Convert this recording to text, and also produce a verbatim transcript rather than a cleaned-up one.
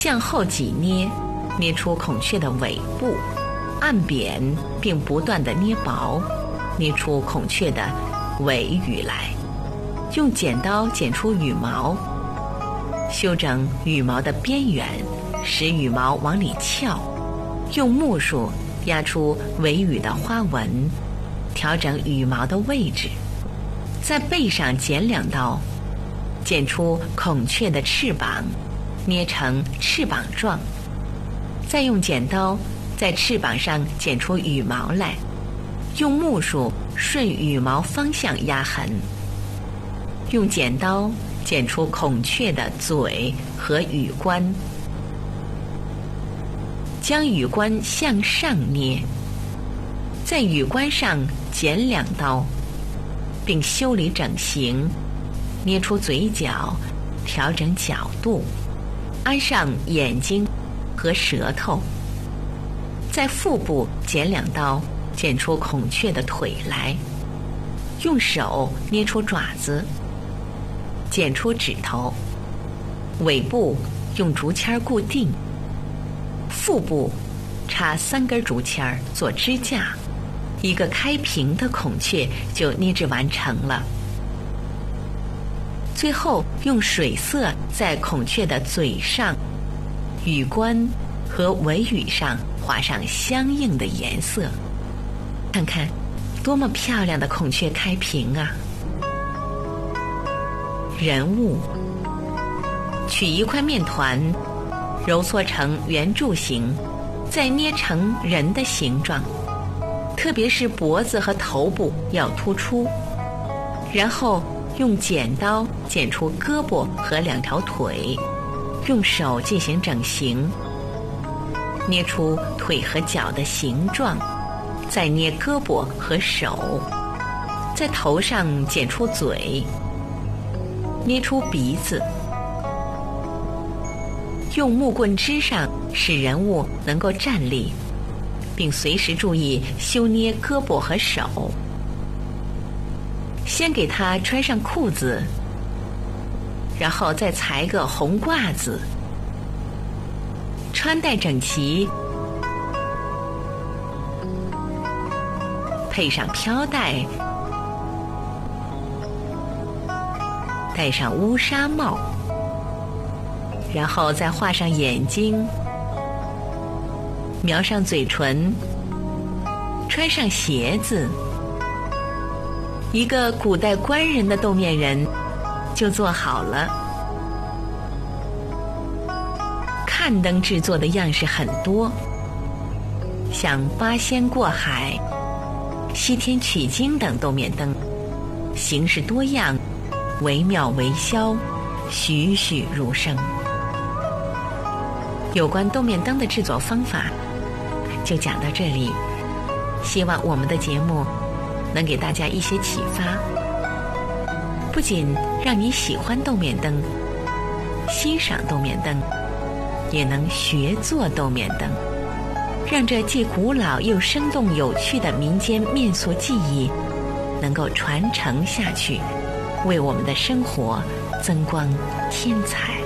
向后挤捏，捏出孔雀的尾部，按扁并不断地捏薄，捏出孔雀的尾羽来。用剪刀剪出羽毛，修整羽毛的边缘，使羽毛往里翘。用木梳压出尾羽的花纹，调整羽毛的位置。在背上剪两刀，剪出孔雀的翅膀，捏成翅膀状。再用剪刀在翅膀上剪出羽毛来，用木梳顺羽毛方向压痕。用剪刀剪出孔雀的嘴和羽冠，将羽冠向上捏，在羽冠上剪两刀，并修理整形，捏出嘴角，调整角度，安上眼睛和舌头。在腹部剪两刀，剪出孔雀的腿来，用手捏出爪子，剪出指头。尾部用竹签固定，腹部插三根竹签做支架，一个开屏的孔雀就捏制完成了。最后用水色在孔雀的嘴上、羽冠和尾羽上画上相应的颜色。看看多么漂亮的孔雀开屏啊！人物，取一块面团，揉搓成圆柱形，再捏成人的形状，特别是脖子和头部要突出，然后用剪刀剪出胳膊和两条腿，用手进行整形，捏出腿和脚的形状，再捏胳膊和手，在头上剪出嘴，捏出鼻子，用木棍支上使人物能够站立，并随时注意修捏胳膊和手。先给他穿上裤子，然后再裁个红褂子，穿戴整齐，配上飘带，戴上乌纱帽，然后再画上眼睛，描上嘴唇，穿上鞋子，一个古代官人的斗面人就做好了。看灯制作的样式很多，像八仙过海、西天取经等斗面灯，形式多样，惟妙惟肖，栩栩如生。有关斗面灯的制作方法就讲到这里，希望我们的节目能给大家一些启发，不仅让你喜欢斗面灯，欣赏斗面灯，也能学做斗面灯，让这既古老又生动有趣的民间面俗技艺能够传承下去，为我们的生活增光添彩。